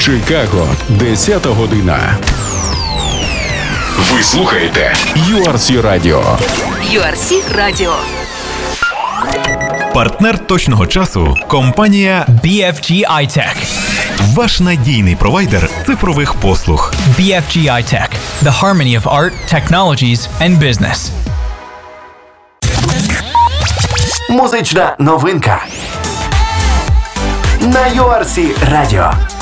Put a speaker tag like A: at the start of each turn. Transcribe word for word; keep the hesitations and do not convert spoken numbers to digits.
A: Чикаго, десята година. Ви слухаєте ю ар сі Radio.
B: ю ар сі Radio.
C: Партнер точного часу – компанія
D: бі еф джі iTech.
C: Ваш надійний провайдер цифрових послуг.
D: бі еф джі iTech. The harmony of art, technologies and business.
E: Музична новинка на ю ар сі Radio.